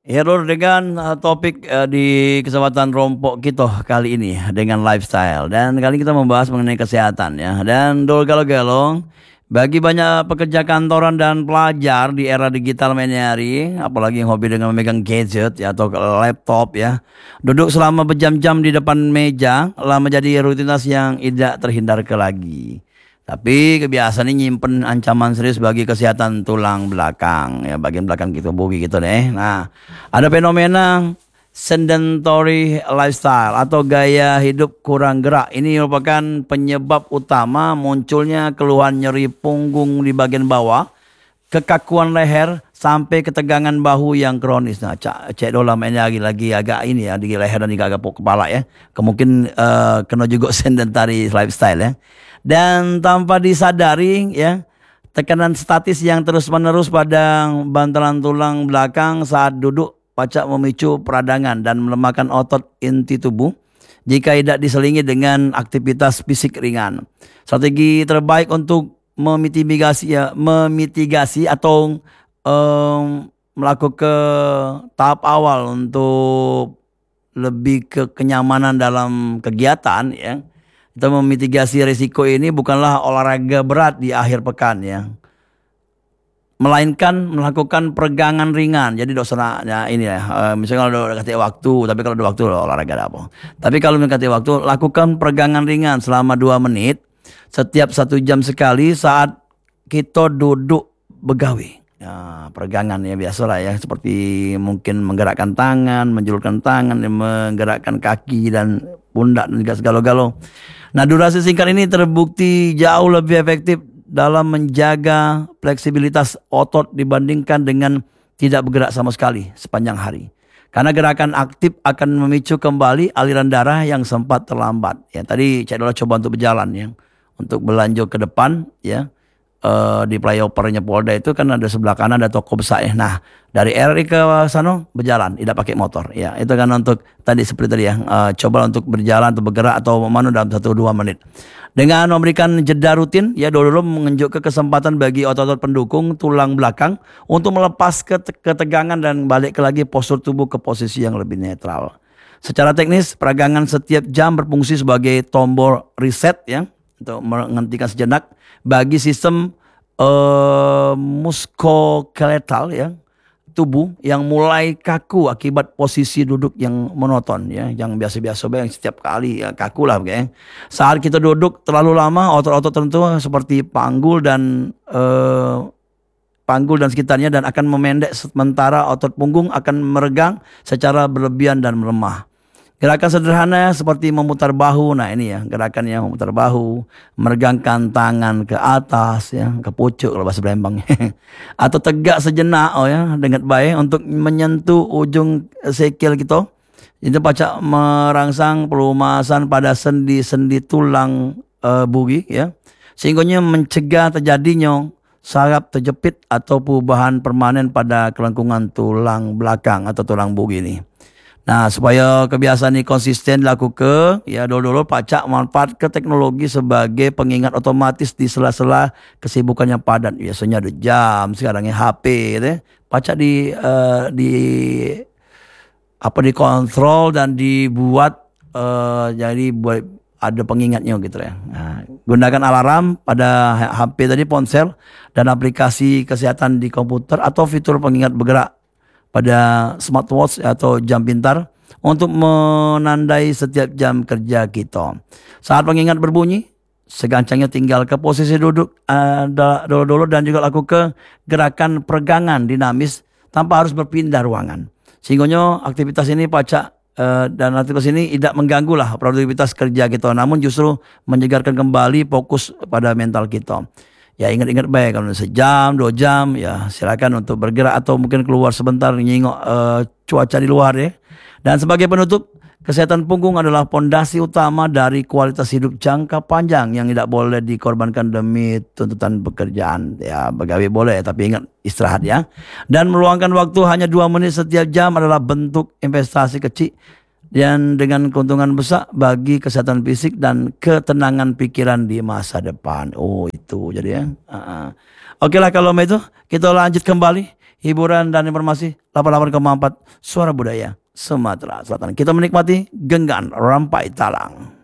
Hero dengan topik di kesempatan rompok kita kali ini dengan lifestyle, dan kali ini kita membahas mengenai kesehatan ya. Dan dol kalau bagi banyak pekerja kantoran dan pelajar di era digital hari, apalagi yang hobi dengan memegang gadget ya atau laptop ya, duduk selama berjam-jam di depan meja lah menjadi rutinitas yang tidak terhindarkan lagi. Tapi kebiasaan ini nyimpen ancaman serius bagi kesehatan tulang belakang, ya bagian belakang gitu, bugi gitu deh. Nah, ada fenomena sedentary lifestyle atau gaya hidup kurang gerak. Ini merupakan penyebab utama munculnya keluhan nyeri punggung di bagian bawah, kekakuan leher, sampai ketegangan bahu yang kronis. Nah, cek dolam ini lagi agak ini ya di leher dan juga agak kepala ya. Kemungkin kena juga sedentary lifestyle ya. Dan tanpa disadari ya, tekanan statis yang terus-menerus pada bantalan tulang belakang saat duduk pacak memicu peradangan dan melemahkan otot inti tubuh jika tidak diselingi dengan aktivitas fisik ringan. Strategi terbaik untuk memitigasi atau melakukan tahap awal untuk lebih ke kenyamanan dalam kegiatan ya. Kita memitigasi risiko ini bukanlah olahraga berat di akhir pekan ya, melainkan melakukan peregangan ringan. Jadi dosa ya ini ya, misalnya kalau ada kasih waktu, tapi kalau ada waktu olahraga ada apa. Tapi kalau mendekati waktu, lakukan peregangan ringan selama 2 menit setiap 1 jam sekali saat kita duduk begawi. Ya, peregangan ya biasalah ya, seperti mungkin menggerakkan tangan, menjulurkan tangan, menggerakkan kaki dan pundak dan juga segala-gala. Nah, durasi singkat ini terbukti jauh lebih efektif dalam menjaga fleksibilitas otot dibandingkan dengan tidak bergerak sama sekali sepanjang hari. Karena gerakan aktif akan memicu kembali aliran darah yang sempat terlambat. Ya, tadi Cik Dola coba untuk berjalan ya, untuk berlanjut ke depan ya. Di flyovernya Polda itu kan ada sebelah kanan ada toko besar ya. Nah, dari RI ke sana berjalan, tidak pakai motor. Ya, itu kan untuk tadi seperti tadi ya, coba untuk berjalan atau bergerak atau mana dalam 1-2 menit. Dengan memberikan jeda rutin, ya dulu menunjukkan kesempatan bagi otot-otot pendukung tulang belakang untuk melepas ketegangan dan balik lagi postur tubuh ke posisi yang lebih netral. Secara teknis, peregangan setiap jam berfungsi sebagai tombol reset ya, untuk menghentikan sejenak bagi sistem muskuloskeletal ya, tubuh yang mulai kaku akibat posisi duduk yang monoton ya, yang biasa-biasa yang setiap kali ya, kaku lah ya. Saat kita duduk terlalu lama, otot-otot tertentu seperti panggul dan sekitarnya dan akan memendek, sementara otot punggung akan meregang secara berlebihan dan melemah. Gerakan sederhana seperti memutar bahu, nah ini ya gerakannya, memutar bahu, meregangkan tangan ke atas ya, ke pucuk kalau bahasa Palembang atau tegak sejenak ya dengan baik untuk menyentuh ujung sikil kita. Itu pacak merangsang pelumasan pada sendi-sendi tulang bugi ya, sehingga mencegah terjadinya saraf terjepit atau perubahan permanen pada kelengkungan tulang belakang atau tulang bugi ini. Nah, supaya kebiasaan ini konsisten dilakukan, ya dulu pacak manfaat ke teknologi sebagai pengingat otomatis di sela-sela kesibukan yang padat. Biasanya ada jam, sekarang HP, gitu ya. Pacak dikontrol dan dibuat jadi buat ada pengingatnya gitu ya. Nah, gunakan alarm pada HP tadi, ponsel, dan aplikasi kesehatan di komputer atau fitur pengingat bergerak pada smartwatch atau jam pintar untuk menandai setiap jam kerja kita. Saat pengingat berbunyi, segancangnya tinggal ke posisi duduk dulu dan juga lakukan gerakan peregangan dinamis tanpa harus berpindah ruangan. Sehingga aktivitas ini dan aktivitas ini tidak mengganggu lah produktivitas kerja kita, namun justru menyegarkan kembali fokus pada mental kita. Ya ingat-ingat baik, kalau 1 jam, 2 jam ya silakan untuk bergerak atau mungkin keluar sebentar nyingok cuaca di luar ya. Dan sebagai penutup, kesehatan punggung adalah pondasi utama dari kualitas hidup jangka panjang yang tidak boleh dikorbankan demi tuntutan pekerjaan. Ya begawi boleh, tapi ingat istirahat ya. Dan meluangkan waktu hanya 2 menit setiap jam adalah bentuk investasi kecil dan dengan keuntungan besar bagi kesehatan fisik dan ketenangan pikiran di masa depan. Oh itu jadi ya. Oke lah kalau itu kita lanjut kembali hiburan dan informasi 88,4 Suara Budaya Sumatera Selatan. Kita menikmati Genggan Rampai Talang.